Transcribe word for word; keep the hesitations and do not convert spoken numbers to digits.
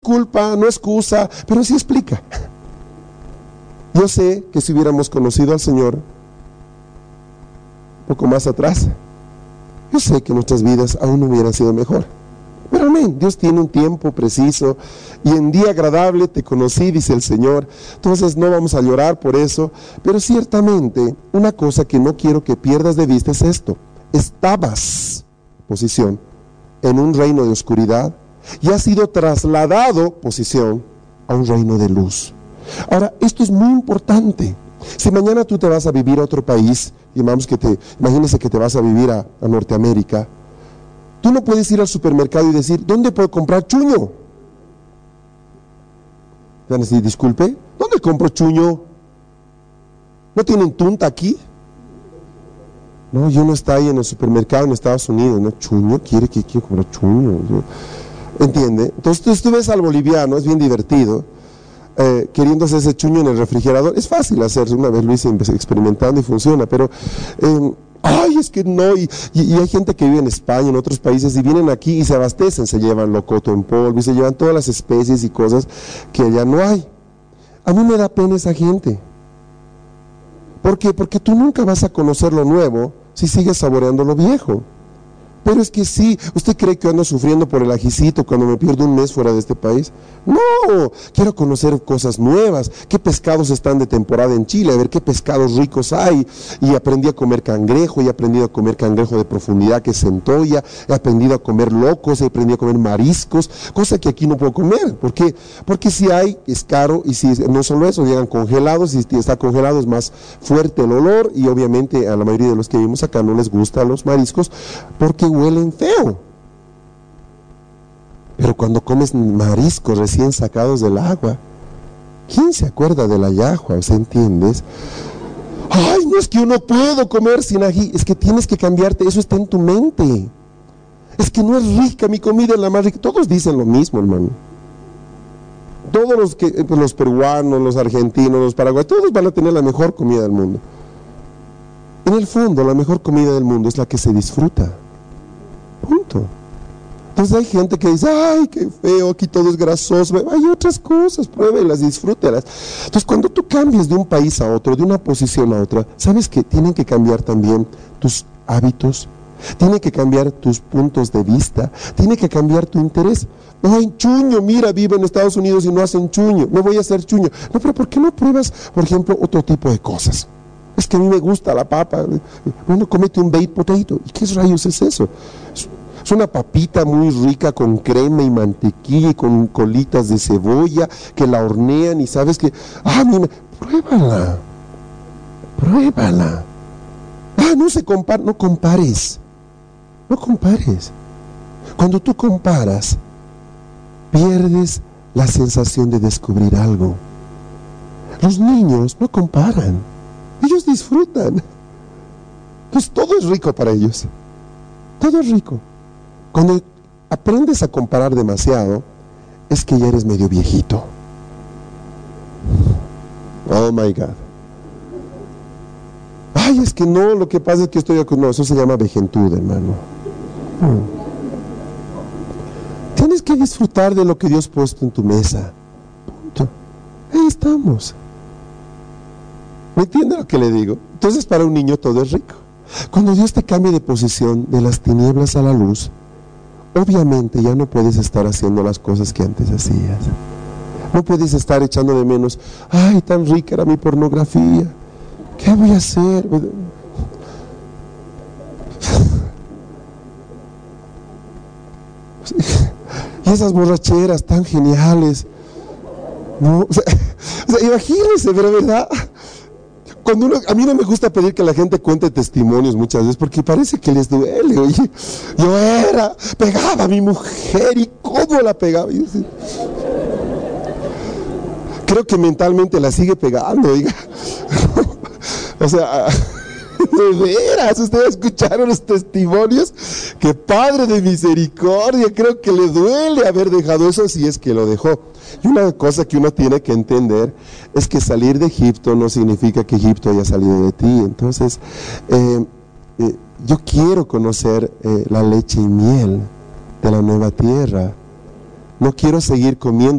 disculpa, no excusa, pero sí explica. Yo sé que si hubiéramos conocido al Señor un poco más atrás, yo sé que nuestras vidas aún hubieran sido mejor. Pero amén, Dios tiene un tiempo preciso y en día agradable te conocí, dice el Señor. Entonces no vamos a llorar por eso, pero ciertamente una cosa que no quiero que pierdas de vista es esto: estabas, posición, en un reino de oscuridad y has sido trasladado, posición, a un reino de luz. Ahora, esto es muy importante. Si mañana tú te vas a vivir a otro país, y vamos que te, imagínese que te vas a vivir a, a Norteamérica, tú no puedes ir al supermercado y decir, ¿dónde puedo comprar chuño? Van a decir, disculpe, ¿dónde compro chuño? ¿No tienen tunta aquí? No, yo no está ahí en el supermercado en Estados Unidos, ¿no? Chuño, quiere que quiero comprar chuño. ¿Entiende? Entonces tú, tú ves al boliviano, es bien divertido, eh, queriendo hacer ese chuño en el refrigerador. Es fácil hacerse, una vez lo hice experimentando y funciona, pero... Eh, ay, es que no, y, y, y hay gente que vive en España, en otros países, y vienen aquí y se abastecen, se llevan locoto en polvo y se llevan todas las especies y cosas que allá no hay. A mí me da pena esa gente. ¿Por qué? Porque tú nunca vas a conocer lo nuevo si sigues saboreando lo viejo. Pero es que sí, ¿usted cree que ando sufriendo por el ajicito cuando me pierdo un mes fuera de este país? No, quiero conocer cosas nuevas, qué pescados están de temporada en Chile, a ver qué pescados ricos hay, y aprendí a comer cangrejo, y he aprendido a comer cangrejo de profundidad que es centolla, he aprendido a comer locos, he aprendido a comer mariscos, cosa que aquí no puedo comer. ¿Por qué? Porque si hay, es caro, y si no solo eso, llegan congelados, y si está congelado es más fuerte el olor, y obviamente a la mayoría de los que vivimos acá no les gustan los mariscos, porque huelen feo. Pero cuando comes mariscos recién sacados del agua, ¿quién se acuerda de la yahua? ¿Se entiendes? Ay, no es que yo no puedo comer sin ají. Es que tienes que cambiarte, eso está en tu mente. Es que no es rica, mi comida es la más rica. Todos dicen lo mismo, hermano. Todos los que, los peruanos, los argentinos, los paraguayos, todos van a tener la mejor comida del mundo. En el fondo, la mejor comida del mundo es la que se disfruta. Punto. Entonces hay gente que dice, ay, qué feo, aquí todo es grasoso. Hay otras cosas, pruébelas, disfrútelas. Entonces cuando tú cambias de un país a otro, de una posición a otra, ¿sabes que tienen que cambiar también tus hábitos? Tiene que cambiar tus puntos de vista, tiene que cambiar tu interés. No hay chuño, mira, vivo en Estados Unidos y no hacen chuño, no voy a hacer chuño. No, pero ¿por qué no pruebas, por ejemplo, otro tipo de cosas? Es que a mí me gusta la papa. Bueno, cómete un baked potato. ¿Y qué rayos es eso? Es una papita muy rica con crema y mantequilla y con colitas de cebolla que la hornean y sabes que, ah, mira, pruébala, pruébala. Ah, no se compara, no compares, no compares. Cuando tú comparas, pierdes la sensación de descubrir algo. Los niños no comparan, ellos disfrutan. Pues todo es rico para ellos, todo es rico. Cuando aprendes a comparar demasiado, es que ya eres medio viejito. Oh my God. Ay, es que no, lo que pasa es que estoy acostumbrado. No, eso se llama vejentud, hermano. Hmm. Tienes que disfrutar de lo que Dios ha puesto en tu mesa. Punto. Ahí estamos. ¿Me entiende lo que le digo? Entonces para un niño todo es rico. Cuando Dios te cambie de posición de las tinieblas a la luz, obviamente ya no puedes estar haciendo las cosas que antes hacías. No puedes estar echando de menos, ay, tan rica era mi pornografía, ¿qué voy a hacer? Y esas borracheras tan geniales, ¿no? O sea, o sea, imagínense, pero verdad, cuando uno, a mí no me gusta pedir que la gente cuente testimonios muchas veces porque parece que les duele. Oye, yo era, pegaba a mi mujer y cómo la pegaba. Y así, creo que mentalmente la sigue pegando, oiga. O sea, de veras, ustedes escucharon los testimonios, que Padre de misericordia, creo que le duele haber dejado eso si es que lo dejó. Y una cosa que uno tiene que entender es que salir de Egipto no significa que Egipto haya salido de ti. Entonces, eh, eh, yo quiero conocer eh, la leche y miel de la nueva tierra. No quiero seguir comiendo